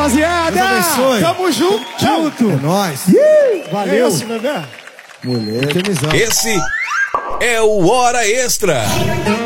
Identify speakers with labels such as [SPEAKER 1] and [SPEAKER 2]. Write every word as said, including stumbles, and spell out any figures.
[SPEAKER 1] rapaziada.
[SPEAKER 2] Deus abençoe.
[SPEAKER 1] Tamo junto.
[SPEAKER 2] Junto. É nóis.
[SPEAKER 1] Valeu.
[SPEAKER 2] É esse, bebê. Moleque.
[SPEAKER 3] Esse é o Hora Extra.